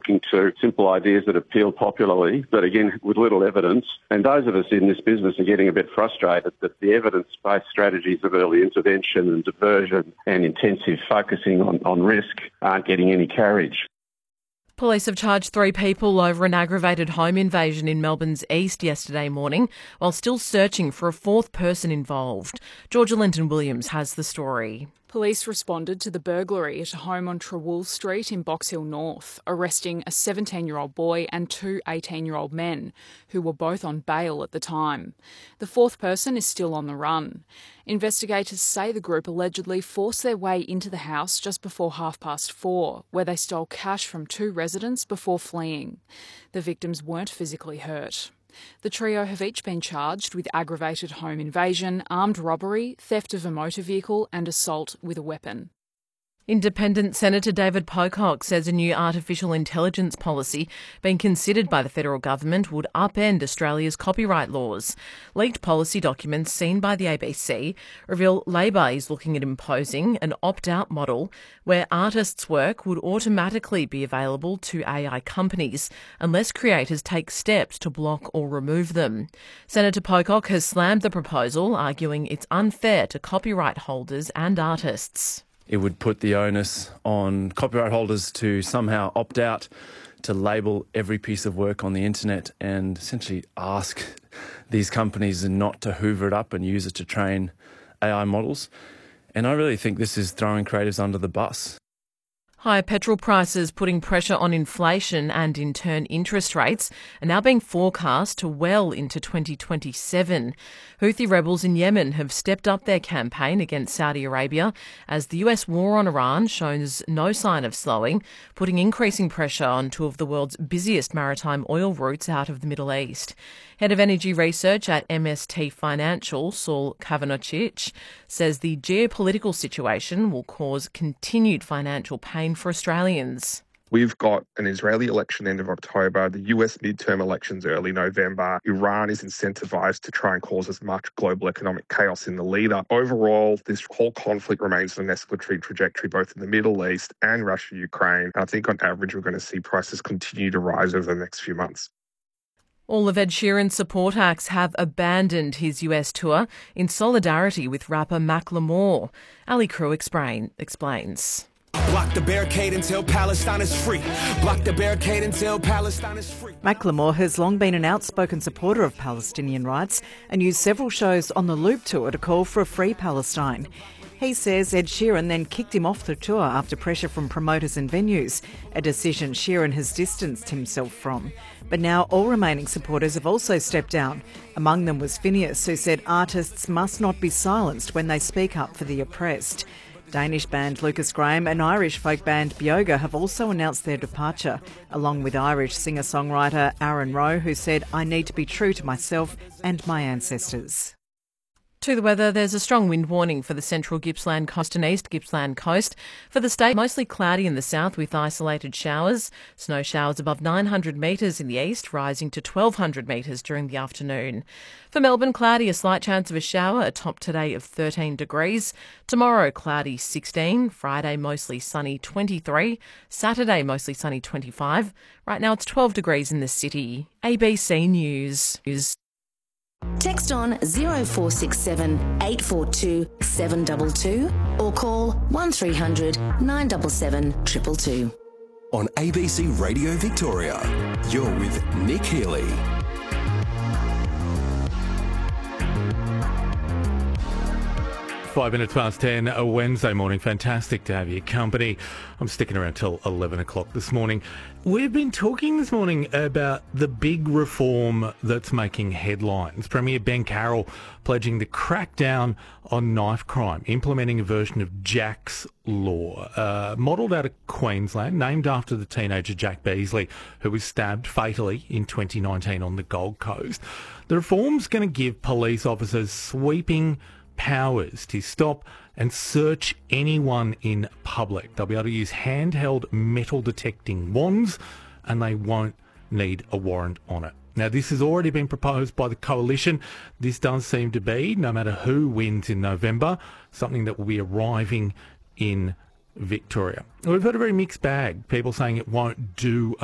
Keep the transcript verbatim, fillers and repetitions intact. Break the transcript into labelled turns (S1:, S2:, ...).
S1: looking to simple ideas that appeal popularly, but again, with little evidence. And those of us in this business are getting a bit frustrated that the evidence-based strategies of early intervention and diversion and intensive focusing on, on risk aren't getting any carriage.
S2: Police have charged three people over an aggravated home invasion in Melbourne's east yesterday morning, while still searching for a fourth person involved. Georgia Linton-Williams has the story.
S3: Police responded to the burglary at a home on Trawul Street in Box Hill North, arresting a seventeen-year-old boy and two eighteen-year-old men, who were both on bail at the time. The fourth person is still on the run. Investigators say the group allegedly forced their way into the house just before half past four, where they stole cash from two residents before fleeing. The victims weren't physically hurt. The trio have each been charged with aggravated home invasion, armed robbery, theft of a motor vehicle and assault with a weapon.
S2: Independent Senator David Pocock says a new artificial intelligence policy being considered by the federal government would upend Australia's copyright laws. Leaked policy documents seen by the A B C reveal Labor is looking at imposing an opt-out model where artists' work would automatically be available to A I companies unless creators take steps to block or remove them. Senator Pocock has slammed the proposal, arguing it's unfair to copyright holders and artists.
S4: It would put the onus on copyright holders to somehow opt out, to label every piece of work on the internet and essentially ask these companies not to hoover it up and use it to train A I models. And I really think this is throwing creatives under the bus.
S2: Higher petrol prices putting pressure on inflation and, in turn, interest rates are now being forecast to well into twenty twenty-seven. Houthi rebels in Yemen have stepped up their campaign against Saudi Arabia as the U S war on Iran shows no sign of slowing, putting increasing pressure on two of the world's busiest maritime oil routes out of the Middle East. Head of Energy Research at M S T Financial, Saul Kavanaughich, says the geopolitical situation will cause continued financial pain for Australians.
S5: We've got an Israeli election end of October, the U S midterm elections early November. Iran is incentivised to try and cause as much global economic chaos in the lead up. Overall, this whole conflict remains on an escalatory trajectory both in the Middle East and Russia, Ukraine. And I think on average we're going to see prices continue to rise over the next few months.
S2: All of Ed Sheeran's support acts have abandoned his U S tour in solidarity with rapper Macklemore. Ali Crew explain, explains.
S6: Block the barricade until Palestine is free. Block the barricade until Palestine is free.
S7: Macklemore has long been an outspoken supporter of Palestinian rights and used several shows on the Loop tour to call for a free Palestine. He says Ed Sheeran then kicked him off the tour after pressure from promoters and venues, a decision Sheeran has distanced himself from. But now all remaining supporters have also stepped down. Among them was Phineas, who said artists must not be silenced when they speak up for the oppressed. Danish band Lucas Graham and Irish folk band Bioga have also announced their departure, along with Irish singer-songwriter Aaron Rowe, who said, "I need to be true to myself and my ancestors."
S2: To the weather, there's a strong wind warning for the central Gippsland coast and east Gippsland coast. For the state, mostly cloudy in the south with isolated showers. Snow showers above nine hundred metres in the east, rising to twelve hundred metres during the afternoon. For Melbourne, cloudy, a slight chance of a shower, a top today of thirteen degrees. Tomorrow, cloudy, sixteen. Friday, mostly sunny, twenty-three. Saturday, mostly sunny, twenty-five. Right now, it's twelve degrees in the city. A B C News.
S8: Text on zero four six seven eight four two seven two two or call one three hundred nine seven seven two two two.
S6: On A B C Radio Victoria, you're with Nick Healy.
S9: Five minutes past ten, a Wednesday morning. Fantastic to have your company. I'm sticking around till eleven o'clock this morning. We've been talking this morning about the big reform that's making headlines. Premier Ben Carroll pledging to crack down on knife crime, implementing a version of Jack's Law, uh, modelled out of Queensland, named after the teenager Jack Beasley, who was stabbed fatally in twenty nineteen on the Gold Coast. The reform's going to give police officers sweeping powers to stop and search anyone in public. They'll be able to use handheld metal detecting wands and they won't need a warrant on it. Now, this has already been proposed by the Coalition. This does seem to be, no matter who wins in November, something that will be arriving in Victoria. We've heard a very mixed bag. People saying it won't do